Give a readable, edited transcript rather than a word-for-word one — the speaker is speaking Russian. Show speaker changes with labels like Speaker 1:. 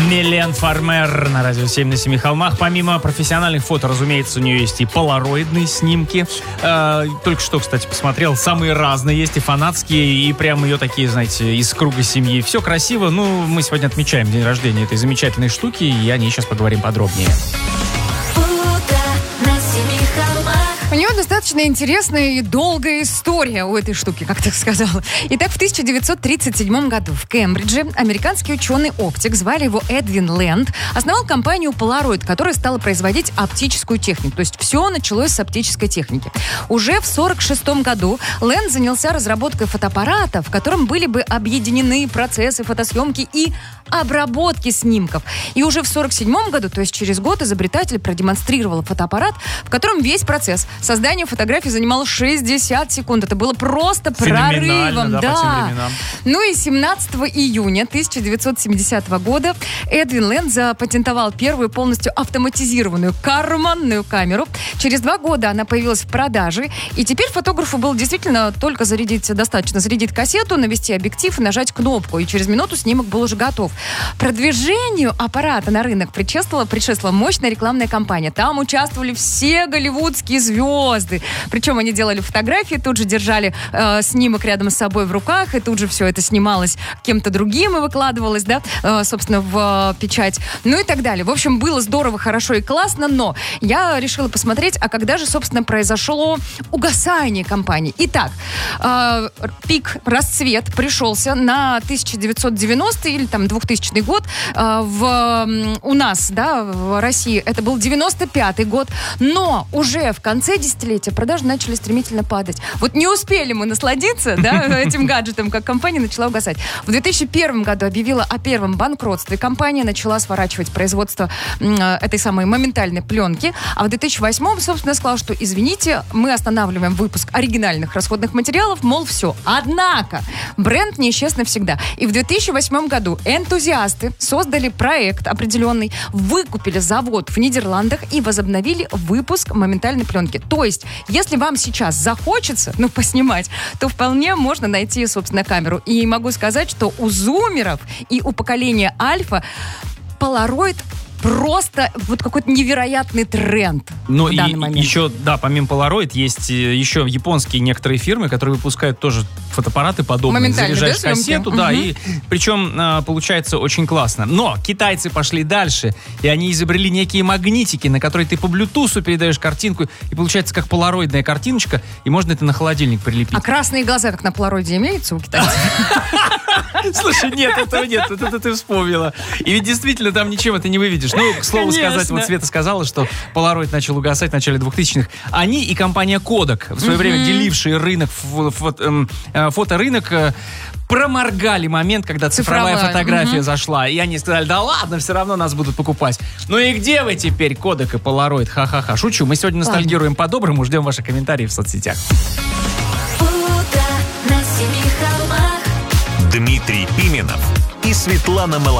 Speaker 1: Милен Фармер на радио 7 на 7 холмах. Помимо профессиональных фото, разумеется, у нее есть и полароидные снимки. Только что, кстати, посмотрел. Самые разные есть, и фанатские, и прям ее такие, знаете, из круга семьи. Все красиво. Ну, мы сегодня отмечаем день рождения этой замечательной штуки, и о ней сейчас поговорим подробнее.
Speaker 2: У нее достаточно интересная и долгая история у этой штуки, как так сказала. Итак, в 1937 году в Кембридже американский ученый-оптик, звали его Эдвин Лэнд, основал компанию Polaroid, которая стала производить оптическую технику. То есть все началось с оптической техники. Уже в 1946 году Лэнд занялся разработкой фотоаппарата, в котором были бы объединены процессы фотосъемки и обработки снимков. И уже в 1947 году, то есть через год, изобретатель продемонстрировал фотоаппарат, в котором весь процесс создания фотографии занимало 60 секунд. Это было просто прорывом.
Speaker 1: Да, по тем временам.
Speaker 2: Ну и 17 июня 1970 года Эдвин Лэнд запатентовал первую полностью автоматизированную карманную камеру. Через 2 года она появилась в продаже. И теперь фотографу было действительно только достаточно зарядить кассету, навести объектив и нажать кнопку. И через минуту снимок был уже готов. Продвижению аппарата на рынок предшествовала мощная рекламная кампания. Там участвовали все голливудские звезды. Причем они делали фотографии, тут же держали снимок рядом с собой в руках, и тут же все это снималось кем-то другим и выкладывалось, да, собственно, в печать. Ну и так далее. В общем, было здорово, хорошо и классно, но я решила посмотреть, а когда же, собственно, произошло угасание компании. Итак, пик, расцвет пришелся на 1990 или там 2000 год. У нас, да, в России это был 95-й год, но уже в конце десятилетия продажи начали стремительно падать. Вот не успели мы насладиться, да, этим гаджетом, как компания начала угасать. В 2001 году объявила о первом банкротстве. Компания начала сворачивать производство этой самой моментальной пленки. А в 2008, собственно, сказала, что, извините, мы останавливаем выпуск оригинальных расходных материалов, мол, все. Однако бренд не исчез навсегда. И в 2008 году энтузиасты создали проект определенный, выкупили завод в Нидерландах и возобновили выпуск моментальной пленки. То есть, если вам сейчас захочется, поснимать, то вполне можно найти, собственно, камеру. И могу сказать, что у зумеров и у поколения альфа Polaroid просто вот какой-то невероятный тренд.
Speaker 1: Ну
Speaker 2: в
Speaker 1: и
Speaker 2: данный момент.
Speaker 1: еще, да, помимо Polaroid, есть еще японские некоторые фирмы, которые выпускают тоже фотоаппараты подобные.
Speaker 2: Моментально,
Speaker 1: заряжаешь
Speaker 2: да,
Speaker 1: кассету, да, и причем получается очень классно. Но китайцы пошли дальше, и они изобрели некие магнитики, на которые ты по Bluetooth передаешь картинку, и получается как полароидная картиночка, и можно это на холодильник прилепить.
Speaker 2: А красные глаза, как на Polaroid, имеются у китайцев?
Speaker 1: Слушай, нет, этого нет, вот это ты вспомнила. И ведь действительно там ничем это не выведешь. Ну, к слову сказать, вот Света сказала, что Polaroid начал угасать в начале 2000-х. Они и компания Kodak, в свое время делившие рынок, фоторынок, проморгали момент, когда цифровая фотография зашла. И они сказали, да ладно, все равно нас будут покупать. Ну и где вы теперь, Kodak и Polaroid? Ха-ха-ха. Шучу, мы сегодня ностальгируем по-доброму, ждем ваши комментарии в соцсетях.
Speaker 3: Дмитрий Пименов и Светлана Молодцова.